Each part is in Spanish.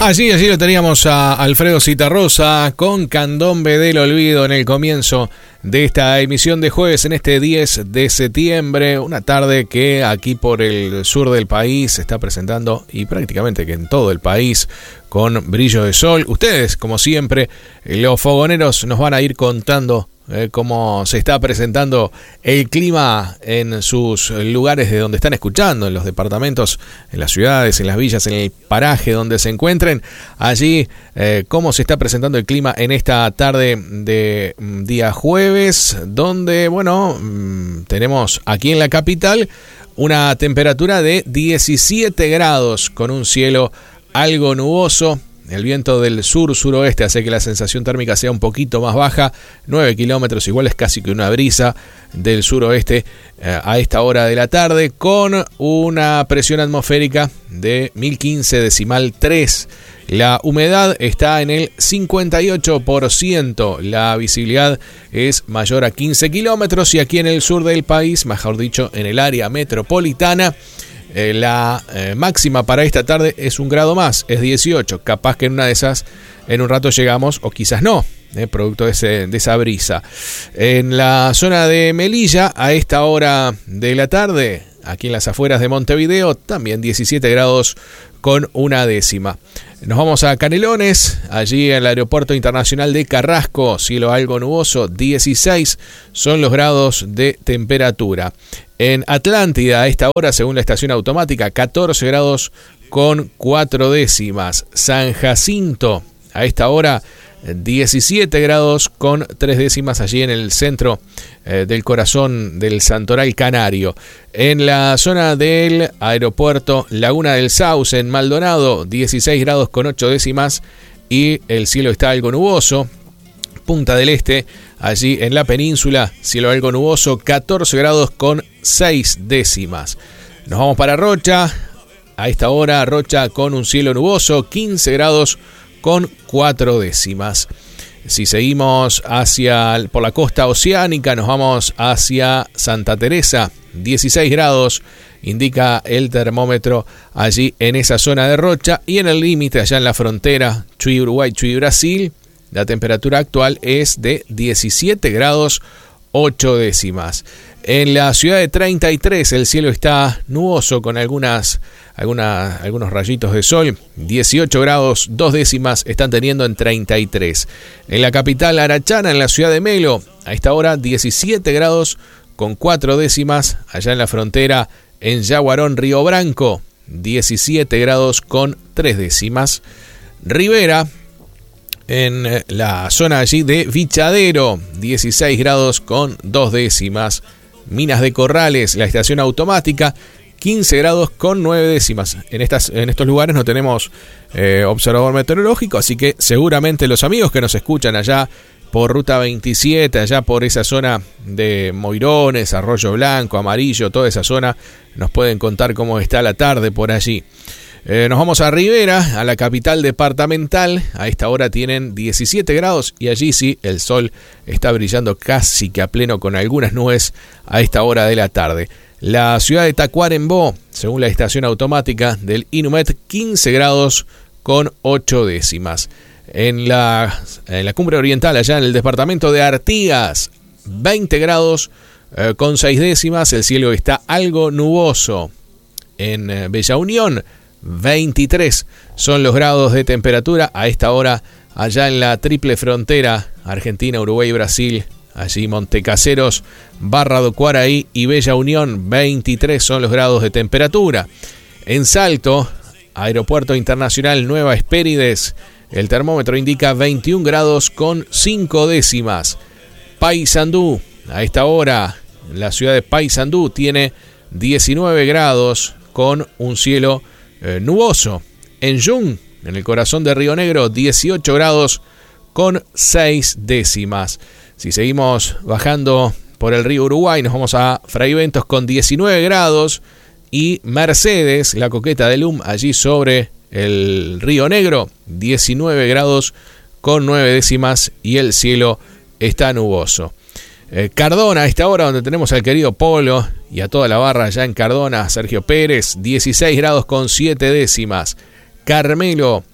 Allí lo teníamos a Alfredo Citarrosa con Candombe del Olvido en el comienzo de esta emisión de jueves en este 10 de septiembre, una tarde que aquí por el sur del país se está presentando y prácticamente que en todo el país con brillo de sol. Ustedes, como siempre, los fogoneros nos van a ir contando cómo se está presentando el clima en sus lugares de donde están escuchando, en los departamentos, en las ciudades, en las villas, en el paraje donde se encuentren. Allí, cómo se está presentando el clima en esta tarde de día jueves, donde, bueno, tenemos aquí en la capital una temperatura de 17 grados con un cielo algo nuboso. El viento del sur-suroeste hace que la sensación térmica sea un poquito más baja, 9 kilómetros, igual es casi que una brisa del suroeste a esta hora de la tarde, con una presión atmosférica de 1015,3. La humedad está en el 58%, la visibilidad es mayor a 15 kilómetros y aquí en el sur del país, mejor dicho, en el área metropolitana, la máxima para esta tarde es 1 grado más, es 18. Capaz que en una de esas, en un rato llegamos, o quizás no, producto de esa brisa. En la zona de Melilla, a esta hora de la tarde, aquí en las afueras de Montevideo, también 17 grados con 1 décima. Nos vamos a Canelones, allí en el Aeropuerto Internacional de Carrasco, cielo algo nuboso, 16 son los grados de temperatura. En Atlántida, a esta hora, según la estación automática, 14 grados con 4 décimas. San Jacinto, a esta hora, 17 grados con 3 décimas allí en el centro del corazón del Santoral Canario. En la zona del aeropuerto Laguna del Sauce, en Maldonado, 16 grados con 8 décimas y el cielo está algo nuboso. Punta del Este, allí en la península, cielo algo nuboso, 14 grados con 6 décimas. Nos vamos para Rocha, a esta hora Rocha con un cielo nuboso, 15 grados con 4 décimas. Si seguimos por la costa oceánica, nos vamos hacia Santa Teresa, 16 grados, indica el termómetro allí en esa zona de Rocha, y en el límite, allá en la frontera, Chuy Uruguay, Chuy Brasil, la temperatura actual es de 17 grados 8 décimas. En la ciudad de 33 el cielo está nuboso con algunos rayitos de sol. 18 grados 2 décimas están teniendo en 33. En la capital arachana, en la ciudad de Melo, a esta hora 17 grados con 4 décimas. Allá en la frontera, en Yaguarón, Río Branco, 17 grados con 3 décimas. Rivera, en la zona allí de Vichadero, 16 grados con 2 décimas. Minas de Corrales, la estación automática, 15 grados con 9 décimas. En estos lugares no tenemos observador meteorológico, así que seguramente los amigos que nos escuchan allá por Ruta 27, allá por esa zona de Moirones, Arroyo Blanco, Amarillo, toda esa zona, nos pueden contar cómo está la tarde por allí. Nos vamos a Rivera, a la capital departamental. A esta hora tienen 17 grados y allí sí el sol está brillando casi que a pleno con algunas nubes a esta hora de la tarde. La ciudad de Tacuarembó, según la estación automática del Inumet, 15 grados con 8 décimas. En la cumbre oriental, allá en el departamento de Artigas, 20 grados con 6 décimas. El cielo está algo nuboso. En Bella Unión, 23 son los grados de temperatura a esta hora allá en la triple frontera Argentina, Uruguay y Brasil. Allí Montecaseros, Barra do Quaraí y Bella Unión, 23 son los grados de temperatura. En Salto, Aeropuerto Internacional Nueva Espérides, el termómetro indica 21 grados con 5 décimas. Paysandú, a esta hora la ciudad de Paysandú tiene 19 grados con un cielo nuboso. En Jung, en el corazón de Río Negro, 18 grados con 6 décimas. Si seguimos bajando por el río Uruguay, nos vamos a Fraiventos con 19 grados y Mercedes, la coqueta de Lum, allí sobre el Río Negro, 19 grados con 9 décimas y el cielo está nuboso. Cardona, a esta hora donde tenemos al querido Polo y a toda la barra allá en Cardona, Sergio Pérez, 16 grados con 7 décimas. Carmelo,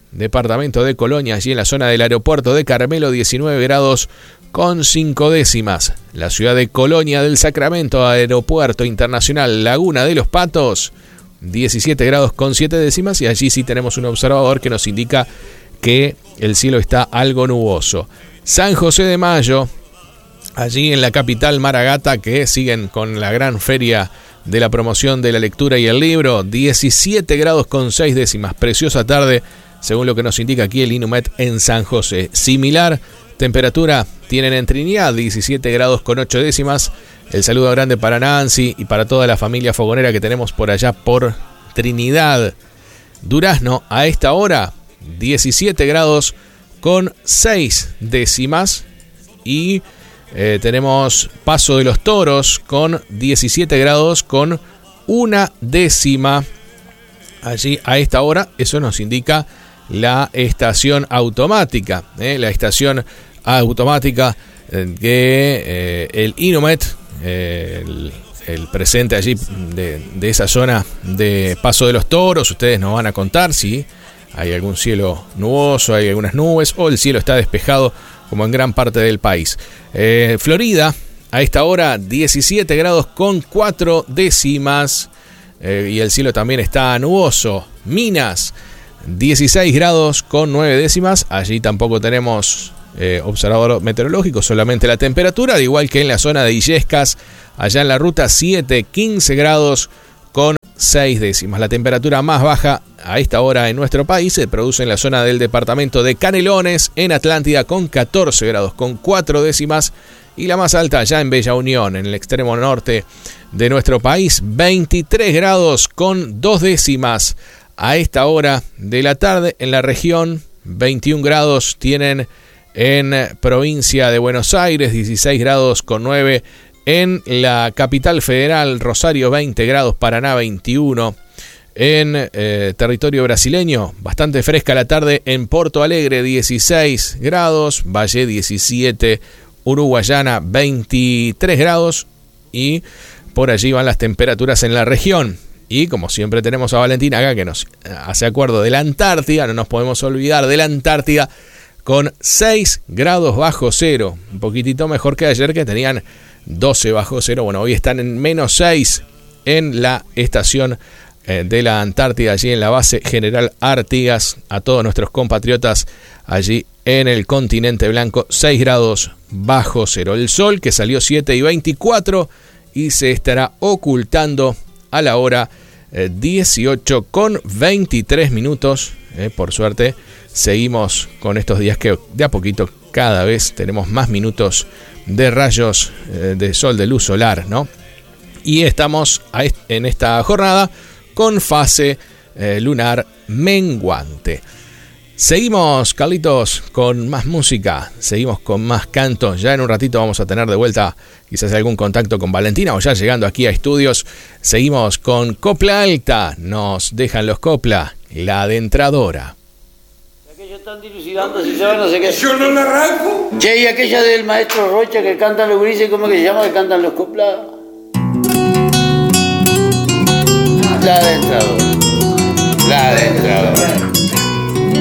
departamento de Colonia, allí en la zona del aeropuerto de Carmelo, 19 grados con 5 décimas. La ciudad de Colonia del Sacramento, aeropuerto internacional Laguna de los Patos, 17 grados con 7 décimas, y allí sí tenemos un observador que nos indica que el cielo está algo nuboso. San José de Mayo, allí en la capital Maragata, que siguen con la gran feria de la promoción de la lectura y el libro, 17 grados con 6 décimas. Preciosa tarde, según lo que nos indica aquí el Inumet en San José. Similar temperatura tienen en Trinidad, 17 grados con 8 décimas. El saludo grande para Nancy y para toda la familia fogonera que tenemos por allá por Trinidad. Durazno, a esta hora, 17 grados con 6 décimas. Y tenemos Paso de los Toros con 17 grados con 1 décima. Allí a esta hora, eso nos indica la estación automática. La estación automática que el Inumet, el presente allí de esa zona de Paso de los Toros. Ustedes nos van a contar si hay algún cielo nuboso, hay algunas nubes o el cielo está despejado como en gran parte del país. Florida, a esta hora 17 grados con 4 décimas y el cielo también está nuboso. Minas, 16 grados con 9 décimas. Allí tampoco tenemos observador meteorológico, solamente la temperatura, al igual que en la zona de Illescas, allá en la ruta 7, 15 grados con 6 décimas. La temperatura más baja a esta hora en nuestro país se produce en la zona del departamento de Canelones, en Atlántida, con 14 grados con 4 décimas. Y la más alta allá en Bella Unión, en el extremo norte de nuestro país, 23 grados con 2 décimas. A esta hora de la tarde en la región, 21 grados tienen en provincia de Buenos Aires, 16 grados con 9 en la capital federal, Rosario 20 grados, Paraná 21. En territorio brasileño, bastante fresca la tarde en Porto Alegre, 16 grados, Valle 17, Uruguayana 23 grados y por allí van las temperaturas en la región. Y como siempre tenemos a Valentina acá que nos hace acuerdo de la Antártida, no nos podemos olvidar de la Antártida, con 6 grados bajo cero, un poquitito mejor que ayer que tenían 12 bajo cero. Bueno, hoy están en menos 6 en la estación de la Antártida, allí en la base General Artigas. A todos nuestros compatriotas allí en el continente blanco, 6 grados bajo cero. El sol que salió 7:24 y se estará ocultando a la hora 18 con 23 minutos. Por suerte seguimos con estos días que de a poquito cada vez tenemos más minutos de rayos de sol, de luz solar, ¿no? Y estamos en esta jornada con fase lunar menguante. Seguimos, Carlitos, con más música, seguimos con más cantos. Ya en un ratito vamos a tener de vuelta quizás algún contacto con Valentina o ya llegando aquí a estudios. Seguimos con Copla Alta, nos dejan los Copla, la adentradora. Aquellos están dilucidando si saben no sé qué. Yo no la arranco. Che, y aquella del maestro Rocha que cantan los grises, ¿cómo que se llama? Que cantan los Copla. La adentradora. La adentradora.